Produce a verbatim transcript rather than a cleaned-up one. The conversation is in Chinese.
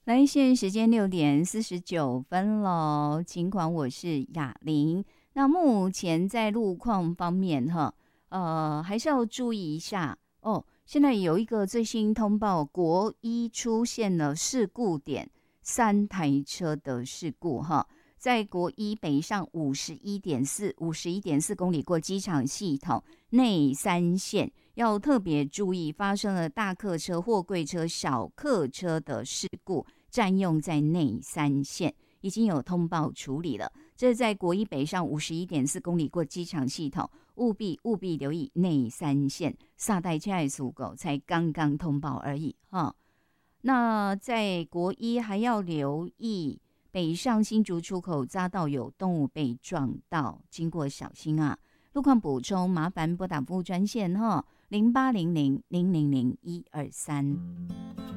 来，现在时间六点四十九分喽，尽管我是雅玲。那目前在路况方面，哈，呃，还是要注意一下哦。现在有一个最新通报，国一出现了事故点，三台车的事故，哈，在国一北上五十一点四五十一点四公里过机场系统内三线，要特别注意，发生了大客车、货柜车、小客车的事故。占用在内三线，已经有通报处理了。这是在国一北上五十一点四公里过机场系统，务必务必留意内三线。萨代恰爱属狗才刚刚通报而已哈。那在国一还要留意北上新竹出口匝道有动物被撞到，经过小心啊。路况补充，麻烦拨打服务专线哈，零八零零零零零一二三。